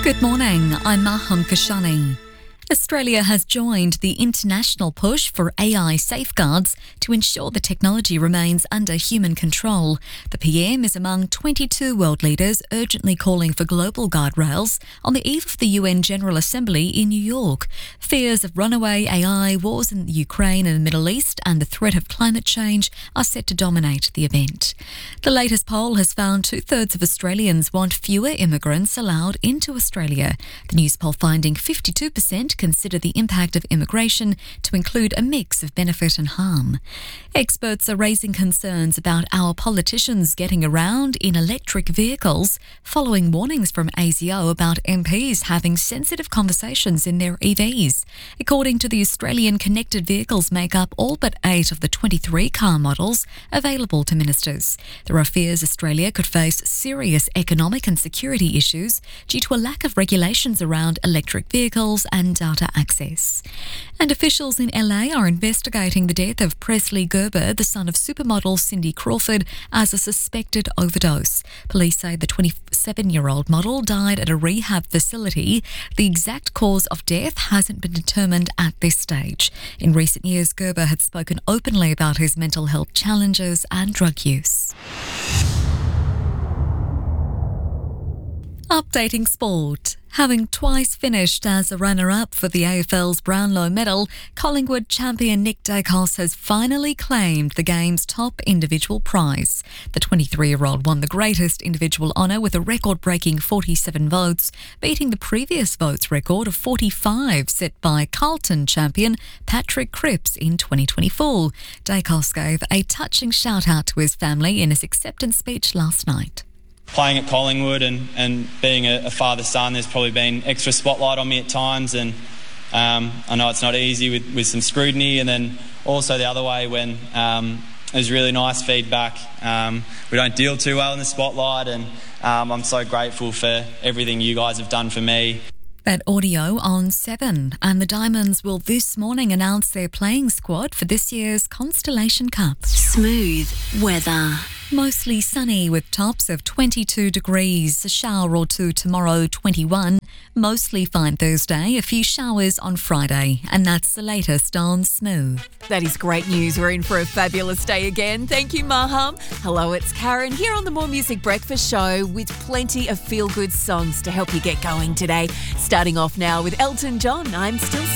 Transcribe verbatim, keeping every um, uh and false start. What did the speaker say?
Good morning, I'm Maham Kashani. Australia has joined the international push for A I safeguards to ensure the technology remains under human control. The P M is among twenty-two world leaders urgently calling for global guardrails on the eve of the U N General Assembly in New York. Fears of runaway A I, wars in Ukraine and the Middle East, and the threat of climate change are set to dominate the event. The latest poll has found two-thirds of Australians want fewer immigrants allowed into Australia. The news poll finding fifty-two percent consider the impact of immigration to include a mix of benefit and harm. Experts are raising concerns about our politicians getting around in electric vehicles following warnings from A S I O about M Ps having sensitive conversations in their E Vs. According to the Australian, connected vehicles make up all but eight of the twenty-three car models available to ministers. There are fears Australia could face serious economic and security issues due to a lack of regulations around electric vehicles and data access. And officials in L A are investigating the death of Presley Gerber, the son of supermodel Cindy Crawford, as a suspected overdose. Police say the twenty-seven-year-old model died at a rehab facility. The exact cause of death hasn't been determined at this stage. In recent years, Gerber had spoken openly about his mental health challenges and drug use. Updating sport. Having twice finished as a runner-up for the A F L's Brownlow medal, Collingwood champion Nick Daicos has finally claimed the game's top individual prize. The twenty-three-year-old won the greatest individual honour with a record-breaking forty-seven votes, beating the previous votes record of forty-five set by Carlton champion Patrick Cripps in twenty twenty-four. Daicos gave a touching shout-out to his family in his acceptance speech last night. Playing at Collingwood and, and being a, a father-son, there's probably been extra spotlight on me at times, and um, I know it's not easy with, with some scrutiny, and then also the other way when um, there's really nice feedback. Um, we don't deal too well in the spotlight, and um, I'm so grateful for everything you guys have done for me. That audio on seven, and the Diamonds will this morning announce their playing squad for this year's Constellation Cup. Smooth weather. Mostly sunny with tops of twenty-two degrees, a shower or two tomorrow, twenty-one. Mostly fine Thursday, a few showers on Friday. And that's the latest on Smooth. That is great news. We're in for a fabulous day again. Thank you, Maham. Hello, it's Karen here on the More Music Breakfast Show with plenty of feel-good songs to help you get going today. Starting off now with Elton John, I'm Still